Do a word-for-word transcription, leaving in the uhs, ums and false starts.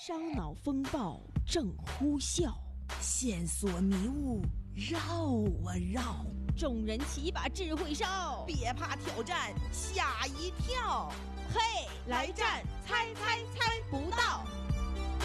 烧脑风暴正呼啸， 线索迷雾绕啊绕， 众人齐把智慧烧， 别怕挑战，吓一跳。 嘿，来战，猜猜猜不到。